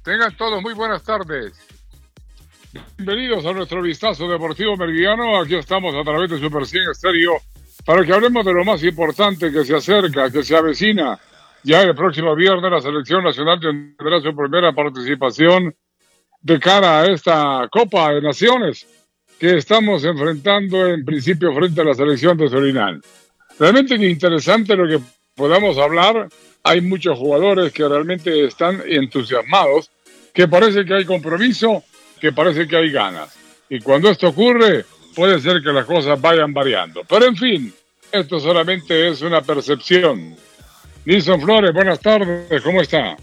Tengan todos muy buenas tardes. Bienvenidos a nuestro vistazo deportivo meridiano. Aquí estamos a través de Super 100 Estéreo para que hablemos de lo más importante que se acerca, que se avecina. Ya el próximo viernes la Selección Nacional tendrá su primera participación de cara a esta Copa de Naciones que estamos enfrentando en principio frente a la Selección de Surinam. Realmente interesante lo que podamos hablar. Hay muchos jugadores que realmente están entusiasmados, que parece que hay compromiso, que parece que hay ganas. Y cuando esto ocurre, puede ser que las cosas vayan variando. Pero en fin, esto solamente es una percepción. Nilson Flores, buenas tardes, ¿cómo está?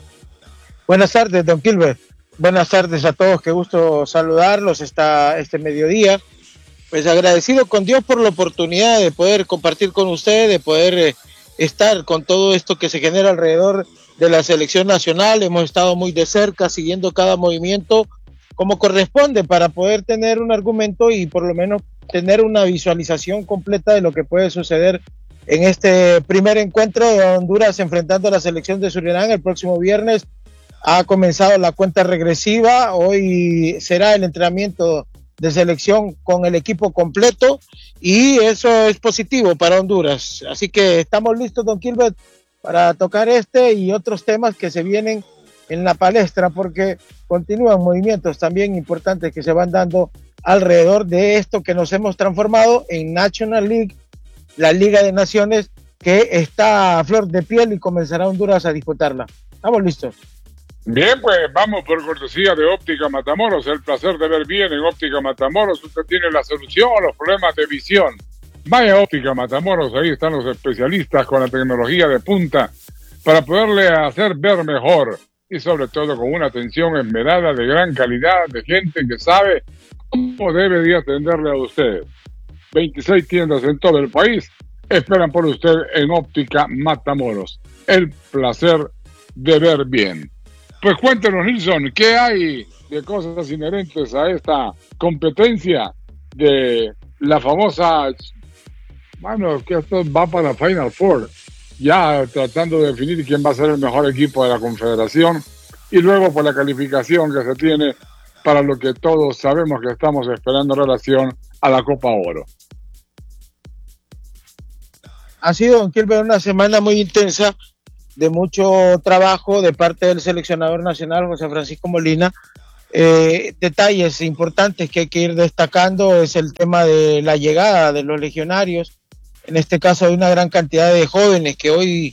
Buenas tardes, don Gilbert. Buenas tardes a todos, qué gusto saludarlos este mediodía. Pues agradecido con Dios por la oportunidad de poder compartir con ustedes, de poder estar con todo esto que se genera alrededor de la selección nacional. Hemos estado muy de cerca, siguiendo cada movimiento como corresponde para poder tener un argumento y por lo menos tener una visualización completa de lo que puede suceder en este primer encuentro de Honduras enfrentando a la selección de Surinam el próximo viernes. Ha comenzado la cuenta regresiva, hoy será el entrenamiento de selección con el equipo completo y eso es positivo para Honduras. Así que estamos listos, don Gilbert, para tocar este y otros temas que se vienen en la palestra, porque continúan movimientos también importantes que se van dando alrededor de esto que nos hemos transformado en National League, la Liga de Naciones, que está a flor de piel y comenzará Honduras a disputarla. Estamos listos. Bien, pues vamos por cortesía de Óptica Matamoros. El placer de ver bien en Óptica Matamoros. Usted tiene la solución a los problemas de visión. Vaya a Óptica Matamoros, ahí están los especialistas con la tecnología de punta para poderle hacer ver mejor y sobre todo con una atención esmerada de gran calidad de gente que sabe cómo debe de atenderle a usted. 26 tiendas en todo el país esperan por usted en Óptica Matamoros. El placer de ver bien. Pues cuéntenos, Nilson, ¿qué hay de cosas inherentes a esta competencia de la famosa, bueno, que esto va para Final Four, ya tratando de definir quién va a ser el mejor equipo de la Confederación y luego por la calificación que se tiene para lo que todos sabemos que estamos esperando en relación a la Copa Oro? Ha sido, don Gilbert, una semana muy intensa, de mucho trabajo de parte del seleccionador nacional, José Francisco Molina. Detalles importantes que hay que ir destacando es el tema de la llegada de los legionarios, en este caso hay una gran cantidad de jóvenes que hoy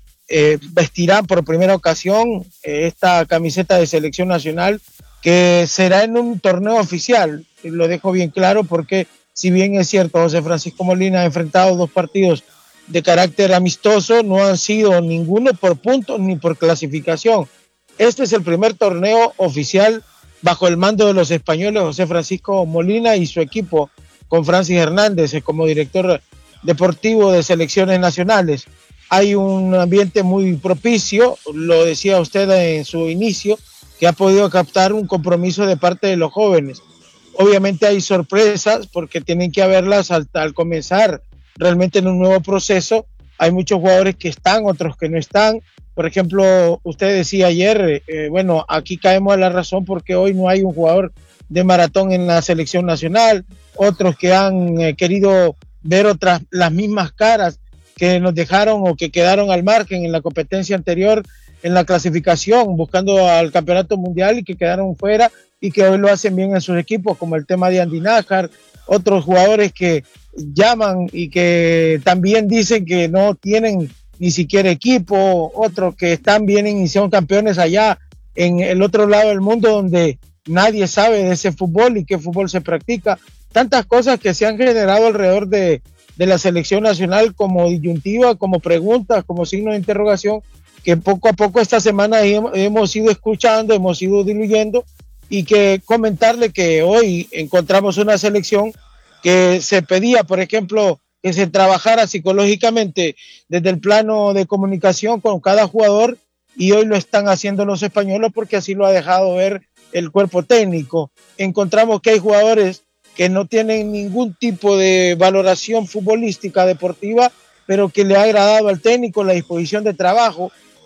vestirán por primera ocasión esta camiseta de selección nacional, que será en un torneo oficial. Lo dejo bien claro porque si bien es cierto, José Francisco Molina ha enfrentado 2 partidos de carácter amistoso, no han sido ninguno por puntos ni por clasificación. Este es el primer torneo oficial bajo el mando de los españoles José Francisco Molina y su equipo, con Francis Hernández como director deportivo de selecciones nacionales. Hay un ambiente muy propicio, lo decía usted en su inicio, que ha podido captar un compromiso de parte de los jóvenes. Obviamente hay sorpresas porque tienen que haberlas al comenzar realmente en un nuevo proceso. Hay muchos jugadores que están, otros que no están. Por ejemplo, usted decía ayer, bueno, aquí caemos a la razón porque hoy no hay un jugador de maratón en la selección nacional, otros que han querido ver las mismas caras que nos dejaron o que quedaron al margen en la competencia anterior, en la clasificación, buscando al campeonato mundial y que quedaron fuera y que hoy lo hacen bien en sus equipos, como el tema de Andy Nájar, otros jugadores que llaman y que también dicen que no tienen ni siquiera equipo, otros que están bien y son campeones allá en el otro lado del mundo donde nadie sabe de ese fútbol y qué fútbol se practica. Tantas cosas que se han generado alrededor de la selección nacional como disyuntiva, como preguntas, como signo de interrogación, que poco a poco esta semana hemos ido escuchando, hemos ido diluyendo, y que comentarle que hoy encontramos una selección que se pedía, por ejemplo, que se trabajara psicológicamente desde el plano de comunicación con cada jugador, y hoy lo están haciendo los españoles porque así lo ha dejado ver el cuerpo técnico. Encontramos que hay jugadores que no tienen ningún tipo de valoración futbolística deportiva, pero que le ha agradado al técnico la disposición de trabajo,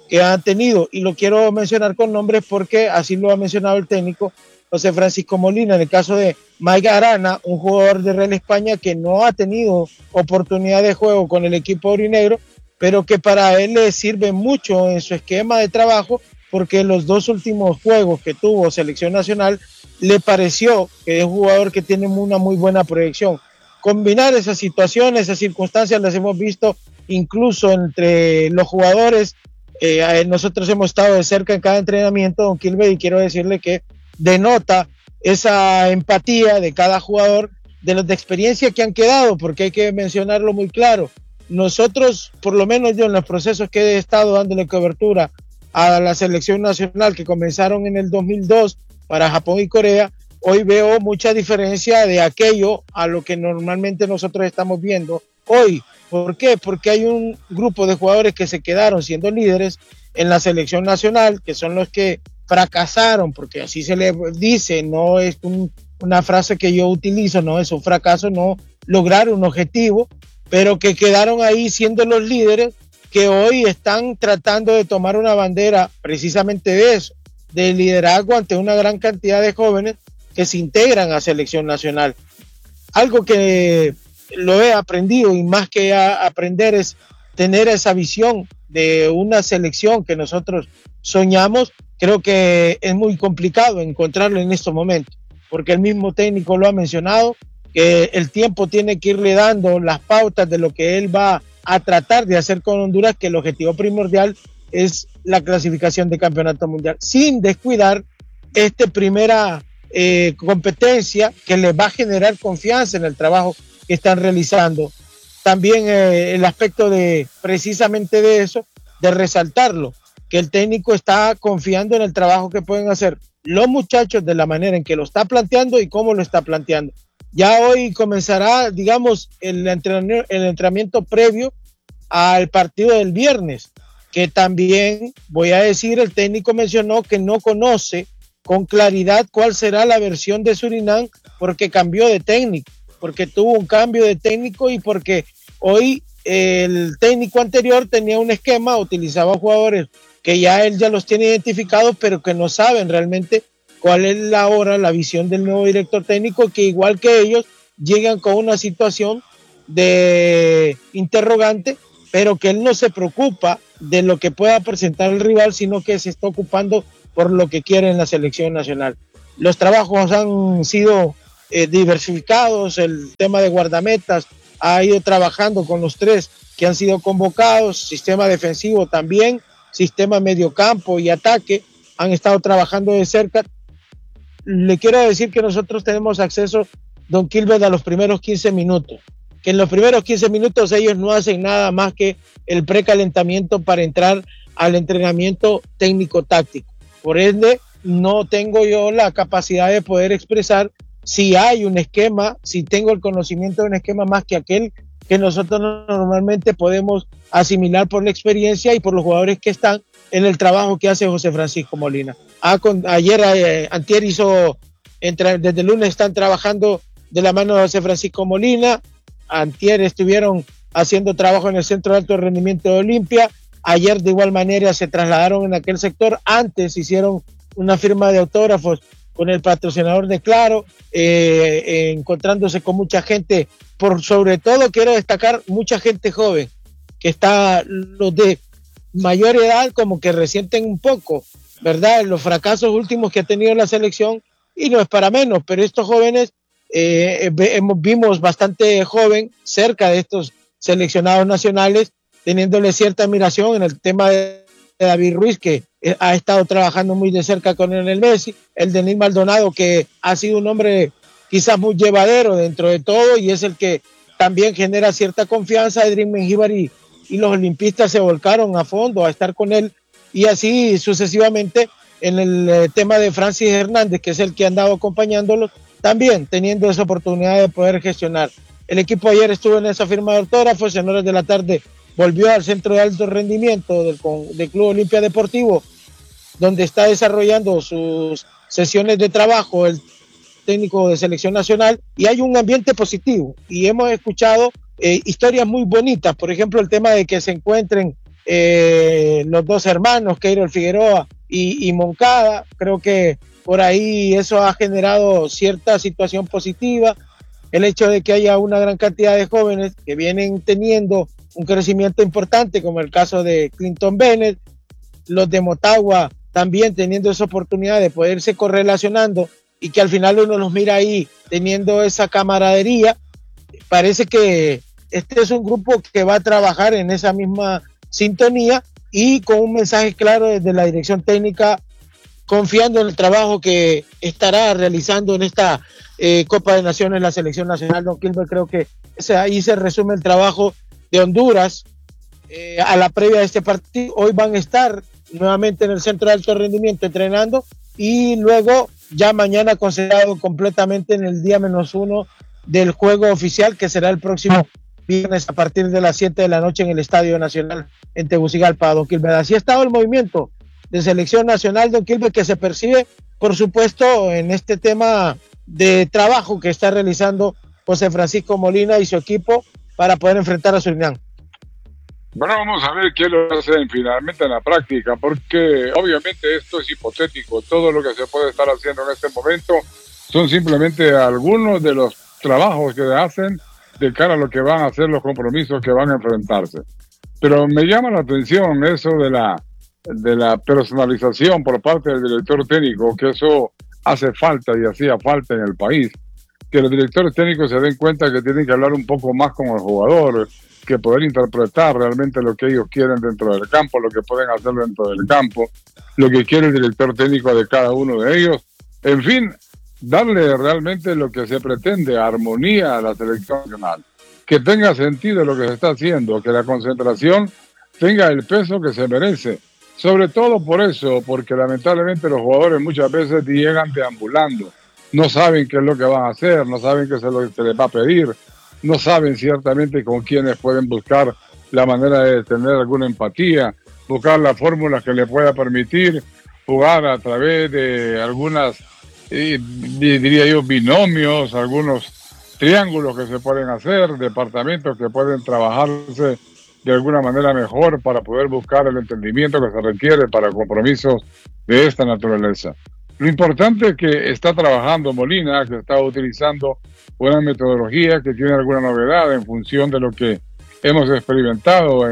que han tenido, y lo quiero mencionar con nombres porque así lo ha mencionado el técnico José Francisco Molina. En el caso de Mike Arana, un jugador de Real España que no ha tenido oportunidad de juego con el equipo aurinegro, pero que para él le sirve mucho en su esquema de trabajo, porque los dos últimos juegos que tuvo selección nacional le pareció que es un jugador que tiene una muy buena proyección. Combinar esas situaciones, esas circunstancias las hemos visto incluso entre los jugadores. Nosotros hemos estado de cerca en cada entrenamiento, don Quilbe, y quiero decirle que denota esa empatía de cada jugador, de los de experiencia que han quedado, porque hay que mencionarlo muy claro. Nosotros, por lo menos yo en los procesos que he estado dándole cobertura a la selección nacional que comenzaron en el 2002 para Japón y Corea, hoy veo mucha diferencia de aquello a lo que normalmente nosotros estamos viendo hoy. ¿Por qué? Porque hay un grupo de jugadores que se quedaron siendo líderes en la selección nacional, que son los que fracasaron, porque así se le dice, no es una frase que yo utilizo, no es un fracaso, no lograr un objetivo, pero que quedaron ahí siendo los líderes, que hoy están tratando de tomar una bandera precisamente de eso, de liderazgo ante una gran cantidad de jóvenes que se integran a selección nacional. Algo que lo he aprendido, y más que aprender es tener esa visión de una selección que nosotros soñamos. Creo que es muy complicado encontrarlo en estos momentos, porque el mismo técnico lo ha mencionado, que el tiempo tiene que irle dando las pautas de lo que él va a tratar de hacer con Honduras, que el objetivo primordial es la clasificación de campeonato mundial, sin descuidar esta primera competencia que les va a generar confianza en el trabajo que están realizando. También el aspecto de precisamente de eso, de resaltarlo, que el técnico está confiando en el trabajo que pueden hacer los muchachos de la manera en que lo está planteando y cómo lo está planteando. Ya hoy comenzará, digamos, el entrenamiento previo al partido del viernes, que también, voy a decir, el técnico mencionó que no conoce con claridad cuál será la versión de Surinam, porque cambió de técnico, porque tuvo un cambio de técnico y porque hoy el técnico anterior tenía un esquema, utilizaba jugadores que él ya los tiene identificados, pero que no saben realmente cuál es la visión del nuevo director técnico, que igual que ellos llegan con una situación de interrogante, pero que él no se preocupa de lo que pueda presentar el rival, sino que se está ocupando por lo que quiere en la selección nacional. Los trabajos han sido diversificados, el tema de guardametas ha ido trabajando con los 3 que han sido convocados, sistema defensivo también, sistema mediocampo y ataque, han estado trabajando de cerca. Le quiero decir que nosotros tenemos acceso, don Kilbert, a los primeros 15 minutos, que en los primeros 15 minutos ellos no hacen nada más que el precalentamiento para entrar al entrenamiento técnico-táctico. Por ende, no tengo yo la capacidad de poder expresar si hay un esquema, si tengo el conocimiento de un esquema más que aquel que nosotros normalmente podemos asimilar por la experiencia y por los jugadores que están en el trabajo que hace José Francisco Molina. Antier hizo, desde el lunes están trabajando de la mano de José Francisco Molina, antier estuvieron haciendo trabajo en el Centro de Alto Rendimiento de Olimpia, ayer de igual manera se trasladaron en aquel sector, antes hicieron una firma de autógrafos con el patrocinador de Claro, encontrándose con mucha gente, por sobre todo quiero destacar mucha gente joven, que está los de mayor edad como que resienten un poco, ¿verdad? Los fracasos últimos que ha tenido la selección, y no es para menos, pero estos jóvenes vimos bastante joven cerca de estos seleccionados nacionales, teniéndole cierta admiración en el tema de David Ruiz, que ha estado trabajando muy de cerca con el Messi, el de Denis Maldonado, que ha sido un hombre quizás muy llevadero dentro de todo y es el que también genera cierta confianza. Edrin Mengíbar y los olimpistas se volcaron a fondo a estar con él, y así sucesivamente en el tema de Francis Hernández, que es el que ha andado acompañándolos, también teniendo esa oportunidad de poder gestionar. El equipo ayer estuvo en esa firma de autógrafos, en horas de la tarde volvió al Centro de Alto Rendimiento del Club Olimpia Deportivo, donde está desarrollando sus sesiones de trabajo el técnico de selección nacional, y hay un ambiente positivo y hemos escuchado historias muy bonitas, por ejemplo el tema de que se encuentren los dos hermanos, Keiro Figueroa y Moncada. Creo que por ahí eso ha generado cierta situación positiva. El hecho de que haya una gran cantidad de jóvenes que vienen teniendo un crecimiento importante, como el caso de Clinton Bennett, los de Motagua también teniendo esa oportunidad de poderse correlacionando y que al final uno los mira ahí teniendo esa camaradería. Parece que este es un grupo que va a trabajar en esa misma sintonía y con un mensaje claro desde la dirección técnica, confiando en el trabajo que estará realizando en esta Copa de Naciones la selección nacional. Don Kilber, creo que ahí se resume el trabajo de Honduras a la previa de este partido. Hoy van a estar nuevamente en el centro de alto rendimiento entrenando y luego ya mañana concentrado completamente en el día -1 del juego oficial, que será el próximo viernes a partir de las 7 de la noche en el Estadio Nacional en Tegucigalpa. Don Kilber, así ha estado el movimiento de selección nacional, don Kilber, que se percibe, por supuesto, en este tema de trabajo que está realizando José Francisco Molina y su equipo para poder enfrentar a Surinam. Bueno, vamos a ver qué lo hacen finalmente en la práctica, porque obviamente esto es hipotético. Todo lo que se puede estar haciendo en este momento son simplemente algunos de los trabajos que hacen de cara a lo que van a ser los compromisos que van a enfrentarse. Pero me llama la atención eso de la personalización por parte del director técnico, que eso hace falta y hacía falta en el país, que los directores técnicos se den cuenta que tienen que hablar un poco más con el jugador, que poder interpretar realmente lo que ellos quieren dentro del campo, lo que pueden hacer dentro del campo, lo que quiere el director técnico de cada uno de ellos, en fin, darle realmente lo que se pretende, armonía a la selección nacional, que tenga sentido lo que se está haciendo, que la concentración tenga el peso que se merece. Sobre todo por eso, porque lamentablemente los jugadores muchas veces llegan deambulando, no saben qué es lo que van a hacer, no saben qué es lo que se les va a pedir, no saben ciertamente con quiénes pueden buscar la manera de tener alguna empatía, buscar la fórmula que le pueda permitir jugar a través de algunas, diría yo, binomios, algunos triángulos que se pueden hacer, departamentos que pueden trabajarse de alguna manera mejor para poder buscar el entendimiento que se requiere para compromisos de esta naturaleza. Lo importante es que está trabajando Molina, que está utilizando una metodología que tiene alguna novedad en función de lo que hemos experimentado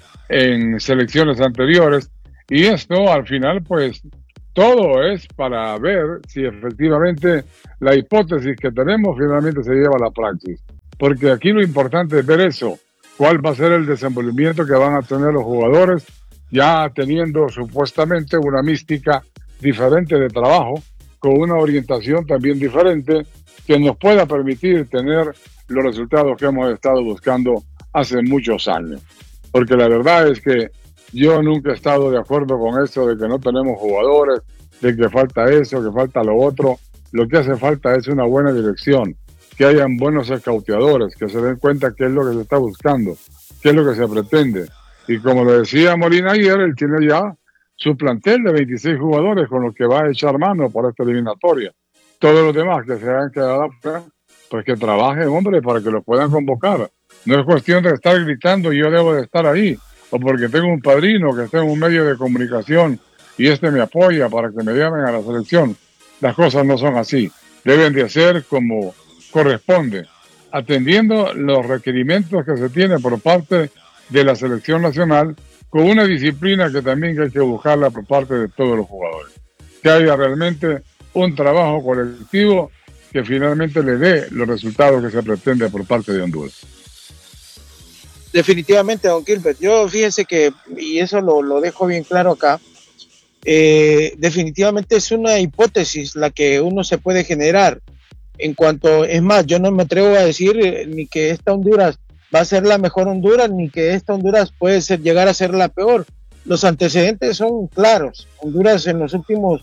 en selecciones anteriores, y esto al final pues todo es para ver si efectivamente la hipótesis que tenemos finalmente se lleva a la praxis, porque aquí lo importante es ver eso, cuál va a ser el desenvolvimiento que van a tener los jugadores, ya teniendo supuestamente una mística diferente de trabajo, con una orientación también diferente, que nos pueda permitir tener los resultados que hemos estado buscando hace muchos años. Porque la verdad es que yo nunca he estado de acuerdo con eso de que no tenemos jugadores, de que falta eso, que falta lo otro. Lo que hace falta es una buena dirección, que hayan buenos escauteadores, que se den cuenta qué es lo que se está buscando, qué es lo que se pretende. Y como lo decía Molina ayer, él tiene ya su plantel de 26 jugadores con los que va a echar mano por esta eliminatoria. Todos los demás que se hayan quedado afuera, pues que trabajen, hombre, para que los puedan convocar. No es cuestión de estar gritando yo debo de estar ahí, o porque tengo un padrino que está en un medio de comunicación y este me apoya para que me llamen a la selección. Las cosas no son así. Deben de ser como corresponde, atendiendo los requerimientos que se tienen por parte de la selección nacional, con una disciplina que también hay que buscarla por parte de todos los jugadores. Que haya realmente un trabajo colectivo que finalmente le dé los resultados que se pretende por parte de Honduras. Definitivamente, don Gilbert, yo fíjese que, y eso lo dejo bien claro acá, definitivamente es una hipótesis la que uno se puede generar en cuanto, es más, yo no me atrevo a decir ni que esta Honduras va a ser la mejor Honduras, ni que esta Honduras puede llegar a ser la peor. Los antecedentes son claros. Honduras en los últimos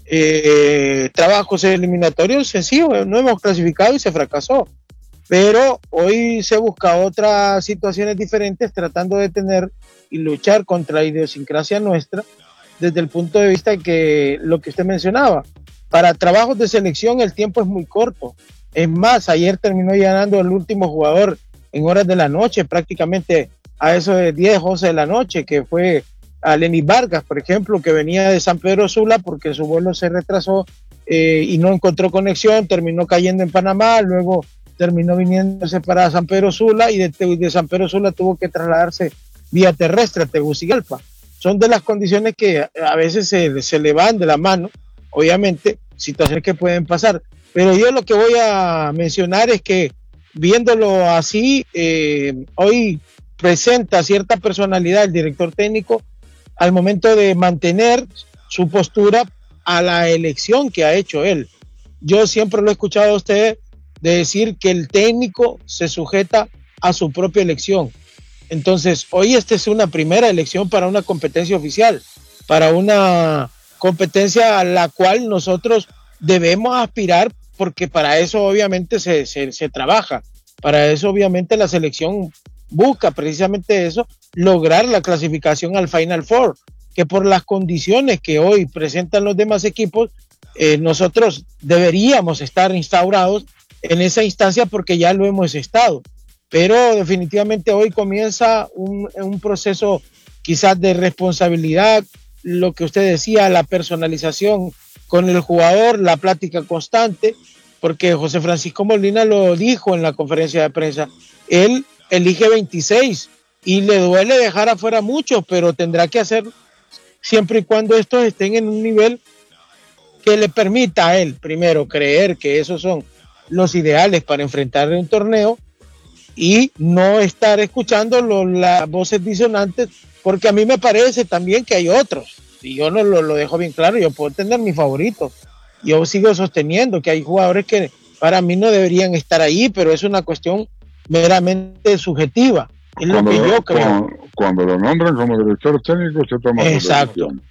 trabajos eliminatorios, sencillo, no hemos clasificado y se fracasó. Pero hoy se busca otras situaciones diferentes, tratando de tener y luchar contra la idiosincrasia nuestra, desde el punto de vista que lo que usted mencionaba, para trabajos de selección el tiempo es muy corto. Es más, ayer terminó llegando el último jugador en horas de la noche, prácticamente a eso de 10, 11 de la noche, que fue a Lenny Vargas, por ejemplo, que venía de San Pedro Sula porque su vuelo se retrasó y no encontró conexión, terminó cayendo en Panamá, luego terminó viniéndose para San Pedro Sula y de San Pedro Sula tuvo que trasladarse vía terrestre a Tegucigalpa. Son de las condiciones que a veces se le van de la mano, obviamente, situaciones que pueden pasar. Pero yo lo que voy a mencionar es que viéndolo así, hoy presenta cierta personalidad el director técnico al momento de mantener su postura a la elección que ha hecho él. Yo siempre lo he escuchado a usted de decir que el técnico se sujeta a su propia elección. Entonces, hoy esta es una primera elección para una competencia oficial, para una competencia a la cual nosotros debemos aspirar, porque para eso obviamente se trabaja, para eso obviamente la selección busca precisamente eso, lograr la clasificación al Final Four, que por las condiciones que hoy presentan los demás equipos, nosotros deberíamos estar instaurados en esa instancia porque ya lo hemos estado. Pero definitivamente hoy comienza un proceso quizás de responsabilidad, lo que usted decía, la personalización con el jugador, la plática constante, porque José Francisco Molina lo dijo en la conferencia de prensa, él elige 26 y le duele dejar afuera muchos, pero tendrá que hacer siempre y cuando estos estén en un nivel que le permita a él, primero, creer que esos son los ideales para enfrentar un torneo y no estar escuchando las voces disonantes, porque a mí me parece también que hay otros, y yo no lo dejo bien claro, yo puedo tener mis favoritos, yo sigo sosteniendo que hay jugadores que para mí no deberían estar ahí, pero es una cuestión meramente subjetiva, es lo que yo creo. Cuando lo nombran como director técnico se toma su decisión.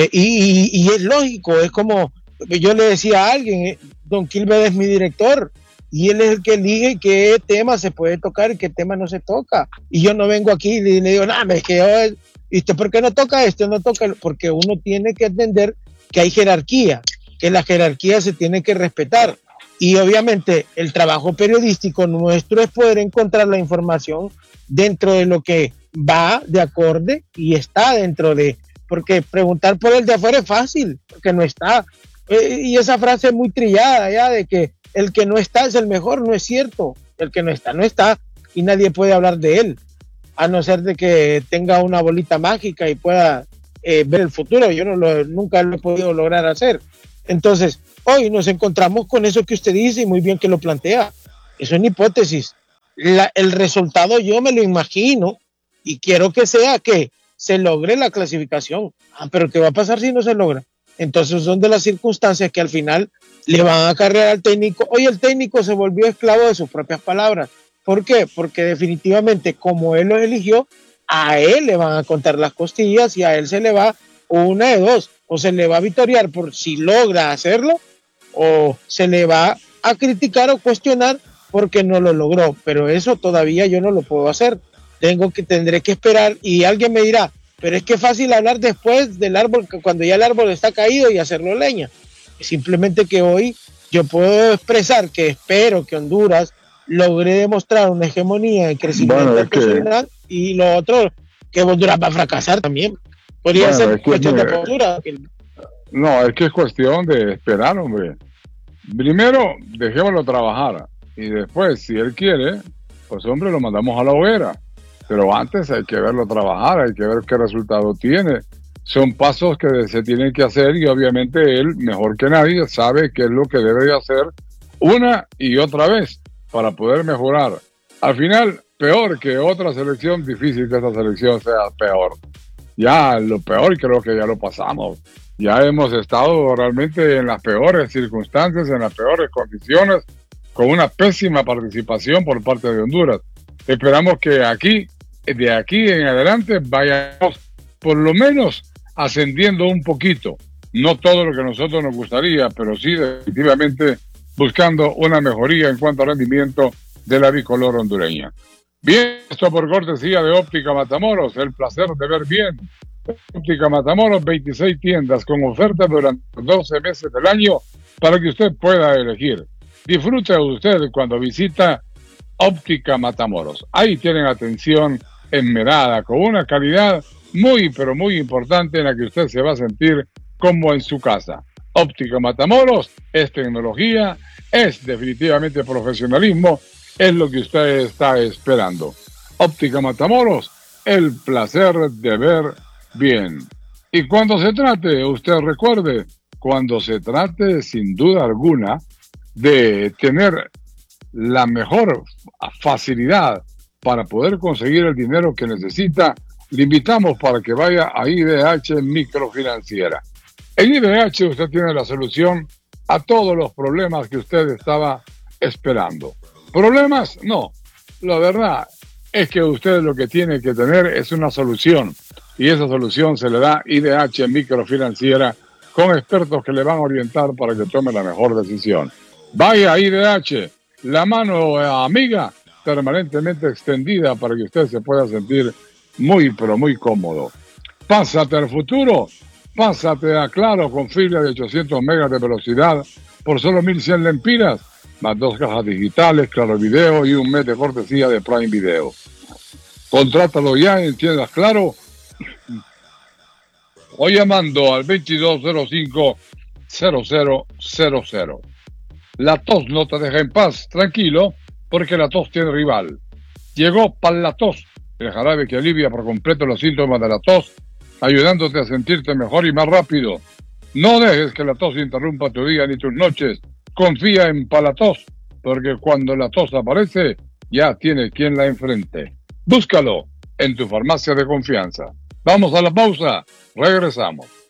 Y es lógico, es como yo le decía a alguien, Don Kilbert es mi director, y él es el que elige qué tema se puede tocar y qué tema no se toca. Y yo no vengo aquí y le digo, nada, es que yo, ¿y usted por qué no toca esto? No toca, porque uno tiene que entender que hay jerarquía, que la jerarquía se tiene que respetar. Y obviamente el trabajo periodístico nuestro es poder encontrar la información dentro de lo que va de acorde y está dentro de, porque preguntar por el de afuera es fácil, porque no está. Y esa frase es muy trillada ya de que el que no está es el mejor, no es cierto. El que no está y nadie puede hablar de él, a no ser de que tenga una bolita mágica y pueda ver el futuro. Yo nunca lo he podido lograr hacer. Entonces, hoy nos encontramos con eso que usted dice y muy bien que lo plantea. Es una hipótesis. El resultado yo me lo imagino y quiero que sea que se logre la clasificación. Pero ¿qué va a pasar si no se logra? Entonces son de las circunstancias que al final le van a acarrear al técnico. Hoy el técnico se volvió esclavo de sus propias palabras. ¿Por qué? Porque definitivamente como él los eligió, a él le van a contar las costillas y a él se le va una de dos. O se le va a victoriar por si logra hacerlo, o se le va a criticar o cuestionar porque no lo logró. Pero eso todavía yo no lo puedo hacer. Tendré que esperar y alguien me dirá, pero es que es fácil hablar después del árbol, cuando ya el árbol está caído y hacerlo leña. Simplemente que hoy yo puedo expresar que espero que Honduras logre demostrar una hegemonía en crecimiento nacional y lo otro, que Honduras va a fracasar también. Podría ser cuestión de postura. No, es que es cuestión de esperar, hombre. Primero, dejémoslo trabajar y después, si él quiere, pues hombre, lo mandamos a la hoguera. Pero antes hay que verlo trabajar, hay que ver qué resultado tiene. Son pasos que se tienen que hacer y obviamente él, mejor que nadie, sabe qué es lo que debe hacer una y otra vez para poder mejorar. Al final, peor que otra selección, difícil que esta selección sea peor. Ya lo peor creo que ya lo pasamos. Ya hemos estado realmente en las peores circunstancias, en las peores condiciones, con una pésima participación por parte de Honduras. Esperamos que de aquí en adelante vayamos por lo menos ascendiendo un poquito, no todo lo que a nosotros nos gustaría, pero sí definitivamente buscando una mejoría en cuanto al rendimiento de la bicolor hondureña. Bien, esto por cortesía de Óptica Matamoros, el placer de ver bien. Óptica Matamoros, 26 tiendas con ofertas durante 12 meses del año para que usted pueda elegir. Disfrute usted cuando visita Óptica Matamoros. Ahí tienen atención esmerada, con una calidad muy, pero muy importante en la que usted se va a sentir como en su casa. Óptica Matamoros es tecnología, es definitivamente profesionalismo, es lo que usted está esperando. Óptica Matamoros, el placer de ver bien. Y cuando se trate, usted recuerde, cuando se trate sin duda alguna de tener la mejor facilidad para poder conseguir el dinero que necesita, le invitamos para que vaya a IDH Microfinanciera. En IDH usted tiene la solución a todos los problemas que usted estaba esperando. ¿Problemas? No. La verdad es que usted lo que tiene que tener es una solución. Y esa solución se le da IDH Microfinanciera con expertos que le van a orientar para que tome la mejor decisión. Vaya a IDH, la mano amiga permanentemente extendida para que usted se pueda sentir muy, pero muy cómodo. Pásate al futuro, pásate a Claro con fibra de 800 megas de velocidad por solo 1.100 lempiras, más 2 cajas digitales, Claro Video y un mes de cortesía de Prime Video. Contrátalo ya en tiendas Claro o llamando al 2205-0000. La tos no te deja en paz, tranquilo, porque la tos tiene rival. Llegó Palatos, el jarabe que alivia por completo los síntomas de la tos, ayudándote a sentirte mejor y más rápido. No dejes que la tos interrumpa tu día ni tus noches. Confía en Palatos, porque cuando la tos aparece, ya tiene quien la enfrente. Búscalo en tu farmacia de confianza. Vamos a la pausa, regresamos.